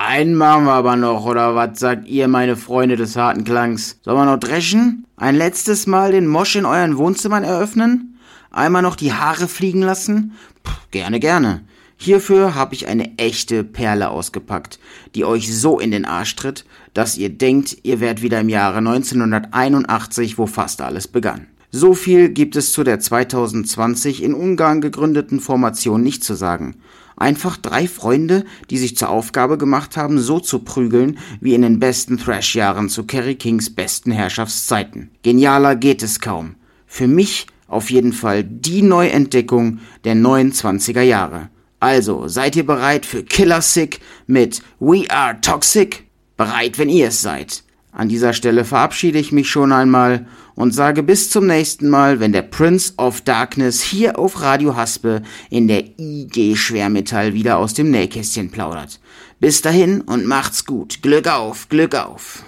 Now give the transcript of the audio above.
Einen machen wir aber noch, oder was sagt ihr, meine Freunde des harten Klangs? Sollen wir noch dreschen? Ein letztes Mal den Mosch in euren Wohnzimmern eröffnen? Einmal noch die Haare fliegen lassen? Gerne, gerne. Hierfür habe ich eine echte Perle ausgepackt, die euch so in den Arsch tritt, dass ihr denkt, ihr wärt wieder im Jahre 1981, wo fast alles begann. So viel gibt es zu der 2020 in Ungarn gegründeten Formation nicht zu sagen. Einfach 3 Freunde, die sich zur Aufgabe gemacht haben, so zu prügeln wie in den besten Thrash-Jahren zu Kerry Kings besten Herrschaftszeiten. Genialer geht es kaum. Für mich auf jeden Fall die Neuentdeckung der neuen 20er Jahre. Also, seid ihr bereit für Killer Sick mit We Are Toxic? Bereit, wenn ihr es seid. An dieser Stelle verabschiede ich mich schon einmal und sage bis zum nächsten Mal, wenn der Prince of Darkness hier auf Radio Haspe in der IG Schwermetall wieder aus dem Nähkästchen plaudert. Bis dahin und macht's gut. Glück auf, Glück auf.